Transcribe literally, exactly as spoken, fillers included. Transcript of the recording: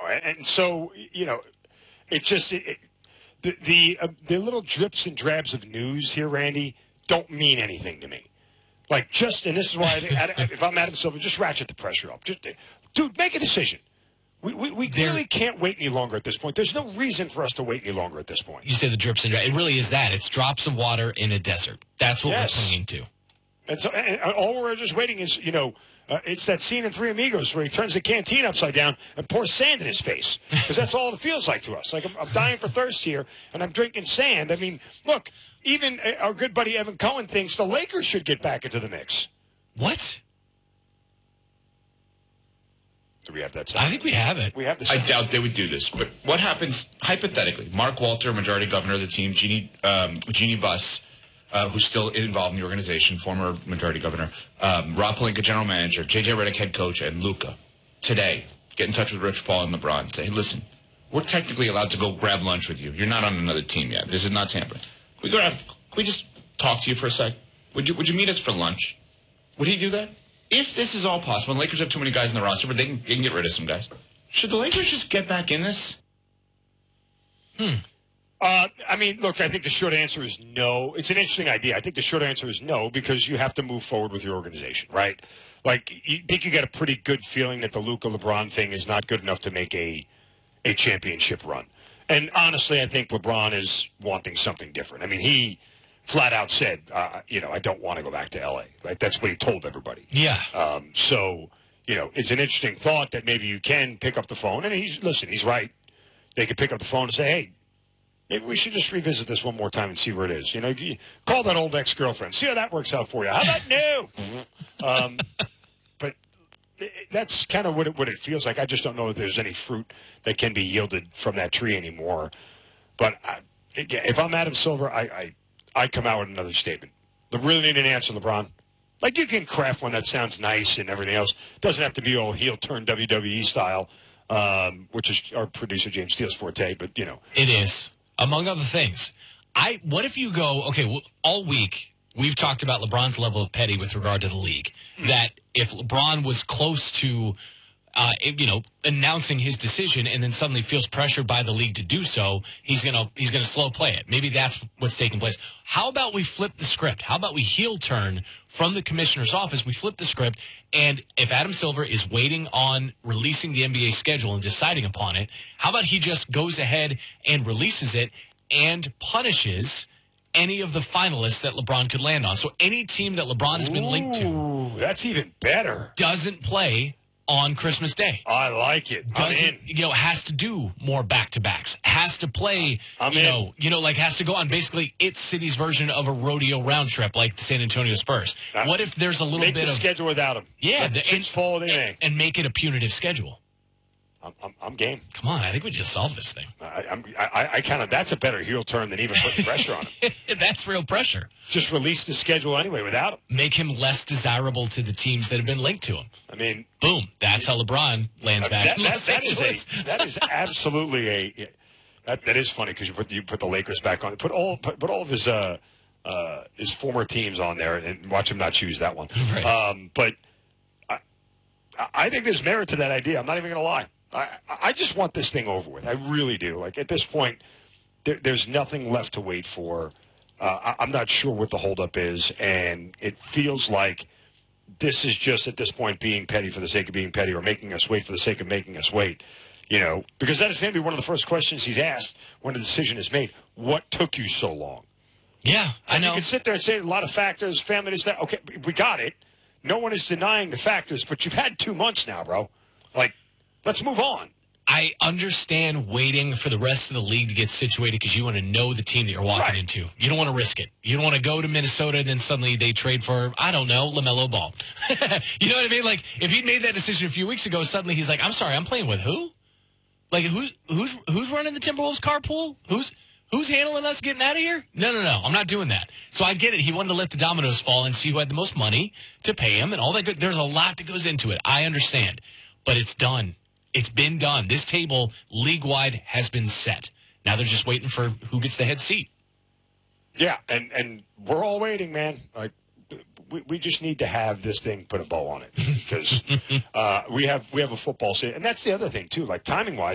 and so, you know, it just it, it, the the, uh, the little drips and drabs of news here, Randy, don't mean anything to me. Like, just, and this is why, I think, if I'm Adam Silver, just ratchet the pressure up. Just, dude, make a decision. We we, we really can't wait any longer at this point. There's no reason for us to wait any longer at this point. You say the drips and drabs. It really is that. It's drops of water in a desert. That's what yes. we're clinging to. And so, and all we're just waiting is, you know, uh, it's that scene in Three Amigos where he turns the canteen upside down and pours sand in his face. Because that's all it feels like to us. Like, I'm, I'm dying for thirst here, and I'm drinking sand. I mean, look, even our good buddy Evan Cohen thinks the Lakers should get back into the mix. What? Do we have that sound? I think we have it. We have the I doubt they would do this. But what happens, hypothetically, Mark Walter, majority governor of the team, Jeannie, um, Jeannie Buss, Uh, who's still involved in the organization, former majority governor, um, Rob Pelinka, general manager, J J Redick, head coach, and Luka, today, get in touch with Rich Paul and LeBron and say, hey, listen, we're technically allowed to go grab lunch with you. You're not on another team yet. This is not tampering. Can we, go have, can we just talk to you for a sec? Would you, would you meet us for lunch? Would he do that? If this is all possible, and Lakers have too many guys in the roster, but they can, they can get rid of some guys, should the Lakers just get back in this? Hmm. Uh, I mean, look, I think the short answer is no. It's an interesting idea. I think the short answer is no because you have to move forward with your organization, right? Like, you think you get a pretty good feeling that the Luka LeBron thing is not good enough to make a a championship run. And honestly, I think LeBron is wanting something different. I mean, he flat out said, uh, you know, I don't want to go back to L A. Right? That's what he told everybody. Yeah. Um, so, you know, it's an interesting thought that maybe you can pick up the phone. And he's, listen, he's right. They could pick up the phone and say, hey, maybe we should just revisit this one more time and see where it is. You know, call that old ex-girlfriend. See how that works out for you. How about no? um, but that's kind of what it, what it feels like. I just don't know if there's any fruit that can be yielded from that tree anymore. But I, if I'm Adam Silver, I, I I come out with another statement. They really need an answer, LeBron. Like, you can craft one that sounds nice and everything else. It doesn't have to be all heel-turn W W E style, um, which is our producer James Steele's forte. But, you know. It is. Among other things, I what if you go, okay, well, all week we've talked about LeBron's level of petty with regard to the league, mm. that if LeBron was close to, uh, you know, announcing his decision and then suddenly feels pressured by the league to do so, he's going to he's gonna slow play it. Maybe that's what's taking place. How about we flip the script? How about we heel turn from the commissioner's office? We flip the script, and if Adam Silver is waiting on releasing the N B A schedule and deciding upon it, how about he just goes ahead and releases it and punishes any of the finalists that LeBron could land on? So any team that LeBron has been linked to, Ooh, that's even better, doesn't play on Christmas Day. I like it. Doesn't, you know, has to do more back-to-backs. Has to play, I'm you in. know, you know, like has to go on basically its city's version of a rodeo round trip like the San Antonio Spurs. Uh, what if there's a little make bit the of schedule without him? Yeah, Let the chips fall they may. and make it a punitive schedule. I'm, I'm, I'm game. Come on, I think we just solved this thing. I, I'm, I, I kind of that's a better heel turn than even putting pressure on him. That's real pressure. Just release the schedule anyway without him. Make him less desirable to the teams that have been linked to him. I mean, boom. That's how LeBron lands back. That, in that, Los that is Angeles. a that is absolutely a that that is funny because you put you put the Lakers back on. Put all put, put all of his uh, uh, his former teams on there and watch him not choose that one. Right. Um, but I I think there's merit to that idea. I'm not even going to lie. I, I just want this thing over with. I really do. Like, at this point, there, there's nothing left to wait for. Uh, I, I'm not sure what the holdup is, and it feels like this is just, at this point, being petty for the sake of being petty or making us wait for the sake of making us wait. You know, because that is going to be one of the first questions he's asked when a decision is made. What took you so long? Yeah, I and know. You can sit there and say a lot of factors, family, this, that. Okay, we got it. No one is denying the factors, but you've had two months now, bro. Like, let's move on. I understand waiting for the rest of the league to get situated because you want to know the team that you're walking right. into. You don't want to risk it. You don't want to go to Minnesota and then suddenly they trade for, I don't know, LaMelo Ball. You know what I mean? Like, if he'd made that decision a few weeks ago, suddenly he's like, I'm sorry, I'm playing with who? Like, who, who's who's running the Timberwolves carpool? Who's who's handling us getting out of here? No, no, no. I'm not doing that. So I get it. He wanted to let the dominoes fall and see who had the most money to pay him and all that good. There's a lot that goes into it. I understand. But it's done. It's been done. This table, league-wide, has been set. Now they're just waiting for who gets the head seat. Yeah, and, and we're all waiting, man. Like, we, we just need to have this thing put a bow on it because uh, we have we have a football season. And that's the other thing, too. Like, timing-wise,